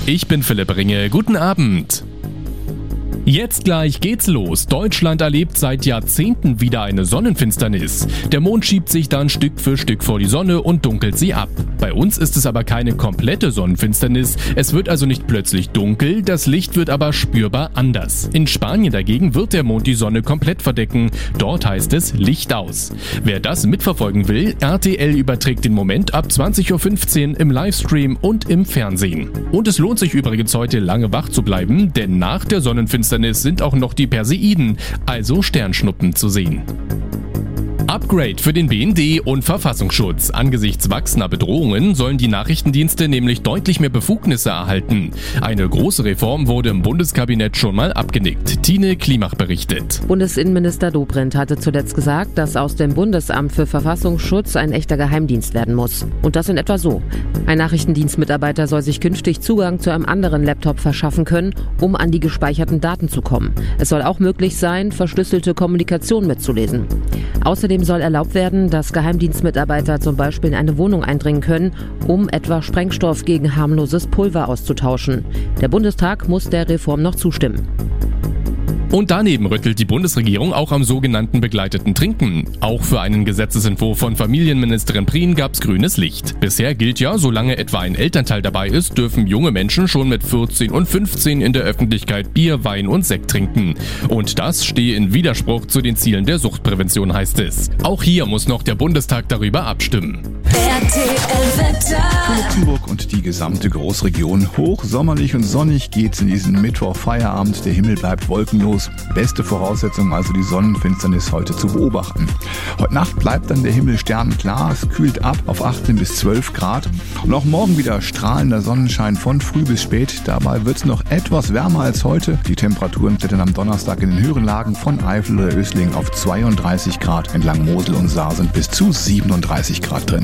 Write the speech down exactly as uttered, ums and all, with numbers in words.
Ich bin Philipp Ringe, guten Abend. Jetzt gleich geht's los. Deutschland erlebt seit Jahrzehnten wieder eine Sonnenfinsternis. Der Mond schiebt sich dann Stück für Stück vor die Sonne und dunkelt sie ab. Bei uns ist es aber keine komplette Sonnenfinsternis. Es wird also nicht plötzlich dunkel, das Licht wird aber spürbar anders. In Spanien dagegen wird der Mond die Sonne komplett verdecken. Dort heißt es Licht aus. Wer das mitverfolgen will, R T L überträgt den Moment ab zwanzig Uhr fünfzehn im Livestream und im Fernsehen. Und es lohnt sich übrigens heute lange wach zu bleiben, denn nach der Sonnenfinsternis sind auch noch die Perseiden, also Sternschnuppen, zu sehen. Upgrade für den B N D und Verfassungsschutz. Angesichts wachsender Bedrohungen sollen die Nachrichtendienste nämlich deutlich mehr Befugnisse erhalten. Eine große Reform wurde im Bundeskabinett schon mal abgenickt. Tine Klimach berichtet. Bundesinnenminister Dobrindt hatte zuletzt gesagt, dass aus dem Bundesamt für Verfassungsschutz ein echter Geheimdienst werden muss. Und das in etwa so. Ein Nachrichtendienstmitarbeiter soll sich künftig Zugang zu einem anderen Laptop verschaffen können, um an die gespeicherten Daten zu kommen. Es soll auch möglich sein, verschlüsselte Kommunikation mitzulesen. Außerdem soll erlaubt werden, dass Geheimdienstmitarbeiter zum Beispiel in eine Wohnung eindringen können, um etwa Sprengstoff gegen harmloses Pulver auszutauschen. Der Bundestag muss der Reform noch zustimmen. Und daneben rüttelt die Bundesregierung auch am sogenannten begleiteten Trinken. Auch für einen Gesetzesentwurf von Familienministerin Prien gab's grünes Licht. Bisher gilt ja, solange etwa ein Elternteil dabei ist, dürfen junge Menschen schon mit vierzehn und fünfzehn in der Öffentlichkeit Bier, Wein und Sekt trinken. Und das stehe in Widerspruch zu den Zielen der Suchtprävention, heißt es. Auch hier muss noch der Bundestag darüber abstimmen. R T L-Wetter. Luxemburg und die gesamte Großregion. Hochsommerlich und sonnig geht's in diesen Mittwoch-Feierabend. Der Himmel bleibt wolkenlos. Beste Voraussetzung also die Sonnenfinsternis heute zu beobachten. Heute Nacht bleibt dann der Himmel sternenklar. Es kühlt ab auf achtzehn bis zwölf Grad. Und auch morgen wieder strahlender Sonnenschein von früh bis spät. Dabei wird's noch etwas wärmer als heute. Die Temperaturen klettern am Donnerstag in den höheren Lagen von Eifel oder Ösling auf zweiunddreißig Grad. Entlang Mosel und Saar sind bis zu siebenunddreißig Grad drin.